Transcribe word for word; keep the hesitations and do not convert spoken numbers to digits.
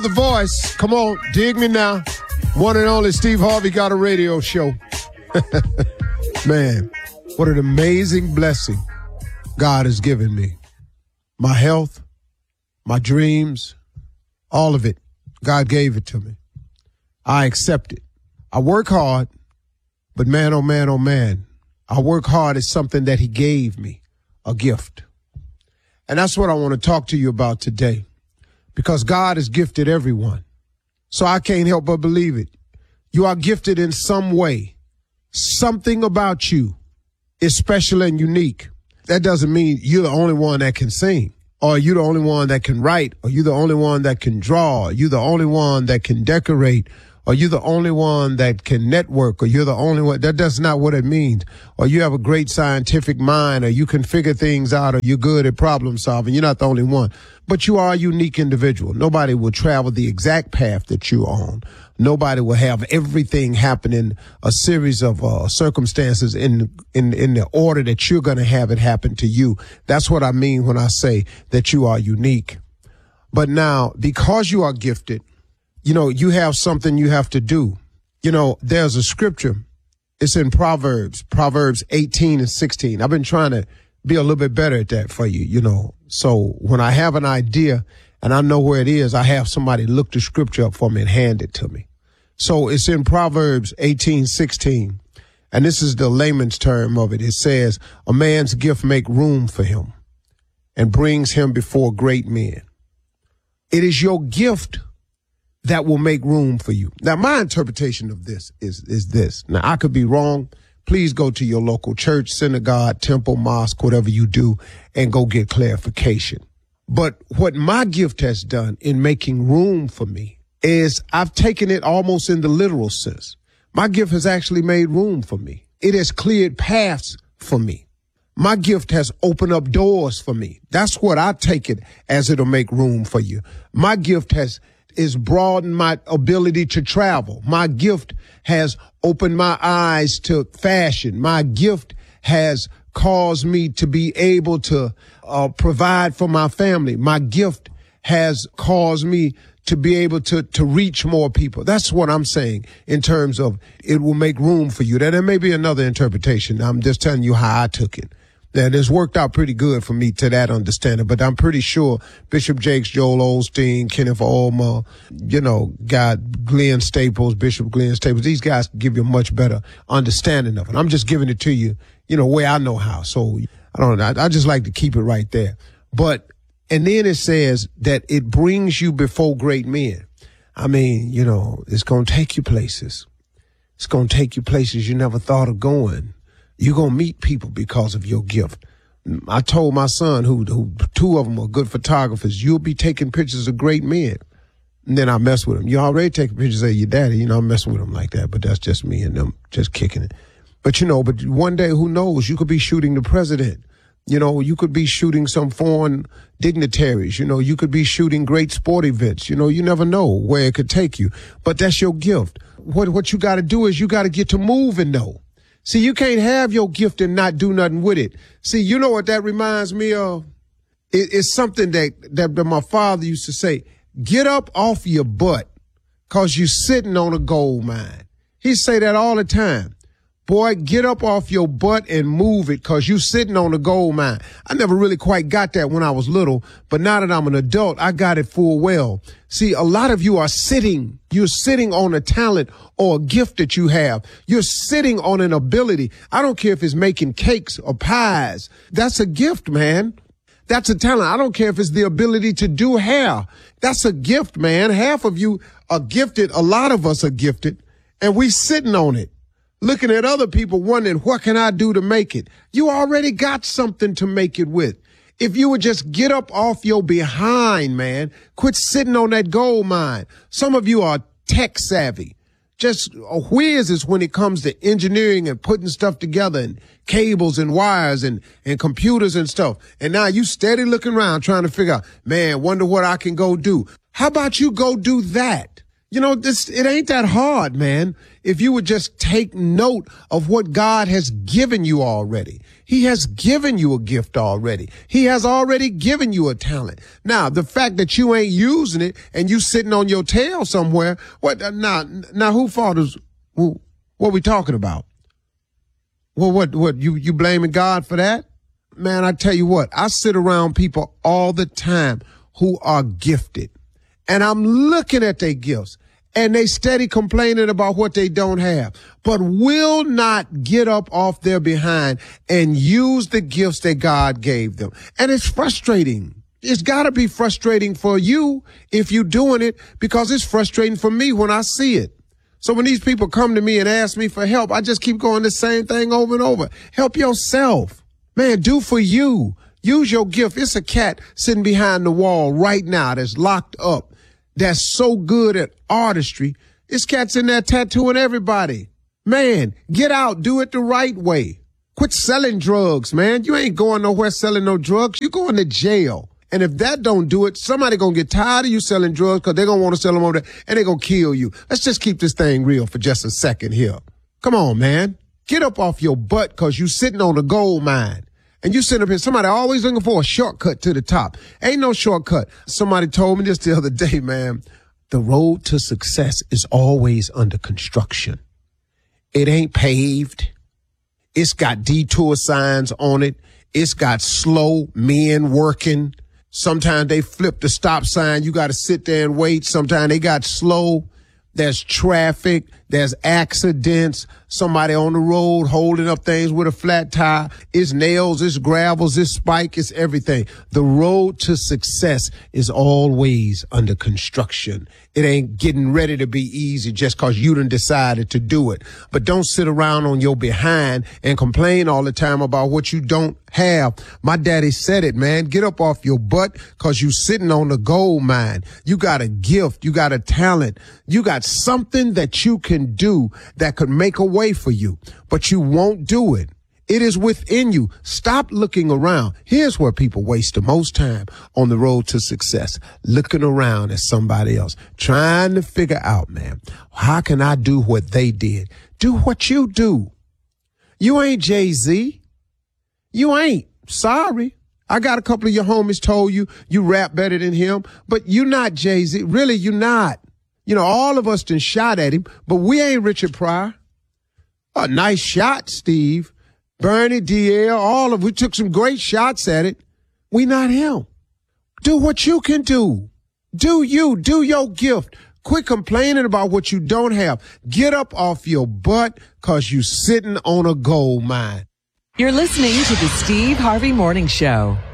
The Voice. Come on, dig me now. One and only Steve Harvey got a radio show. Man, what an amazing blessing God has given me. My health, my dreams, all of it. God gave it to me. I accept it. I work hard, but man, oh man, oh man, I work hard is something that he gave me, a gift. And that's what I want to talk to you about today, because God has gifted everyone. So I can't help but believe it. You are gifted in some way. Something about you is special and unique. That doesn't mean you're the only one that can sing, or you're the only one that can write, or you're the only one that can draw, or you're the only one that can decorate, or you're the only one that can network, or you're the only one. That, that's not what it means. Or you have a great scientific mind, or you can figure things out, or you're good at problem solving. You're not the only one. But you are a unique individual. Nobody will travel the exact path that you're on. Nobody will have everything happen in a series of uh, circumstances in, in, in the order that you're going to have it happen to you. That's what I mean when I say that you are unique. But now, because you are gifted, you know, you have something you have to do. You know, there's a scripture. It's in Proverbs, Proverbs eighteen and sixteen. I've been trying to be a little bit better at that for you, you know. So when I have an idea and I know where it is, I have somebody look the scripture up for me and hand it to me. So it's in Proverbs eighteen sixteen. And this is the layman's term of it. It says, a man's gift make room for him and brings him before great men. It is your gift that will make room for you. Now, my interpretation of this is, is this. Now, I could be wrong. Please go to your local church, synagogue, temple, mosque, whatever you do, and go get clarification. But what my gift has done in making room for me is I've taken it almost in the literal sense. My gift has actually made room for me. It has cleared paths for me. My gift has opened up doors for me. That's what I take it as. It'll make room for you. My gift has is broadened my ability to travel. My gift has opened my eyes to fashion. My gift has caused me to be able to uh, provide for my family. My gift has caused me to be able to, to reach more people. That's what I'm saying in terms of it will make room for you. There may be another interpretation. I'm just telling you how I took it. That it's worked out pretty good for me to that understanding, but I'm pretty sure Bishop Jakes, Joel Osteen, Kenneth Ulmer, you know, got Glenn Staples, Bishop Glenn Staples. These guys give you a much better understanding of it. I'm just giving it to you, you know, way I know how. So I don't know. I, I just like to keep it right there. But, and then it says that it brings you before great men. I mean, you know, it's going to take you places. It's going to take you places you never thought of going. You're going to meet people because of your gift. I told my son, who, who two of them are good photographers, you'll be taking pictures of great men. And then I mess with him. You already taking pictures of your daddy. You know, I'm messing with him like that, but that's just me and them just kicking it. But, you know, but one day, who knows? You could be shooting the president. You know, you could be shooting some foreign dignitaries. You know, you could be shooting great sport events. You know, you never know where it could take you. But that's your gift. What, what you got to do is you got to get to move and know. See, you can't have your gift and not do nothing with it. See, you know what that reminds me of? It, it's something that, that, that my father used to say, get up off your butt because you're sitting on a gold mine. He say that all the time. Boy, get up off your butt and move it because you're sitting on a gold mine. I never really quite got that when I was little, but now that I'm an adult, I got it full well. See, a lot of you are sitting, you're sitting on a talent or a gift that you have. You're sitting on an ability. I don't care if it's making cakes or pies. That's a gift, man. That's a talent. I don't care if it's the ability to do hair. That's a gift, man. Half of you are gifted. A lot of us are gifted, and we sitting on it. Looking at other people wondering, what can I do to make it? You already got something to make it with. If you would just get up off your behind, man, quit sitting on that gold mine. Some of you are tech savvy, just whizzes when it comes to engineering and putting stuff together and cables and wires and, and computers and stuff. And now you steady looking around trying to figure out, man, wonder what I can go do. How about you go do that? You know, this, it ain't that hard, man. If you would just take note of what God has given you already. He has given you a gift already. He has already given you a talent. Now, the fact that you ain't using it and you sitting on your tail somewhere, what, uh, now, now who fault is, who, what we talking about? Well, what, what, you, you blaming God for that? Man, I tell you what, I sit around people all the time who are gifted, and I'm looking at their gifts, and they steady complaining about what they don't have, but will not get up off their behind and use the gifts that God gave them. And it's frustrating. It's got to be frustrating for you if you're doing it, because it's frustrating for me when I see it. So when these people come to me and ask me for help, I just keep going the same thing over and over. Help yourself. Man, do for you. Use your gift. It's a cat sitting behind the wall right now that's locked up, that's so good at artistry. This cat's in there tattooing everybody. Man, get out. Do it the right way. Quit selling drugs, man. You ain't going nowhere selling no drugs. You're going to jail. And if that don't do it, somebody going to get tired of you selling drugs because they're going to want to sell them over there and they're going to kill you. Let's just keep this thing real for just a second here. Come on, man. Get up off your butt because you sitting on a gold mine. And you sitting up here, somebody always looking for a shortcut to the top. Ain't no shortcut. Somebody told me this the other day, man. The road to success is always under construction. It ain't paved. It's got detour signs on it. It's got slow men working. Sometimes they flip the stop sign. You got to sit there and wait. Sometimes they got slow. There's traffic. There's accidents. Somebody on the road holding up things with a flat tire. It's nails. It's gravels. It's spike. It's everything. The road to success is always under construction. It ain't getting ready to be easy just because you done decided to do it. But don't sit around on your behind and complain all the time about what you don't have. My daddy said it, man. Get up off your butt because you sitting on the gold mine. You got a gift. You got a talent. You got something that you can do that could make a way for you, but you won't do it. It is within you. Stop looking around. Here's where people waste the most time on the road to success, looking around at somebody else, trying to figure out, man, how can I do what they did? Do what you do. You ain't Jay-Z. You ain't. Sorry. I got a couple of your homies told you you rap better than him, but you're not Jay-Z. Really, you're not. You know, all of us done shot at him, but we ain't Richard Pryor. A nice shot, Steve. Bernie, D L, all of we took some great shots at it. We not him. Do what you can do. Do you. Do your gift. Quit complaining about what you don't have. Get up off your butt because you sitting on a gold mine. You're listening to the Steve Harvey Morning Show.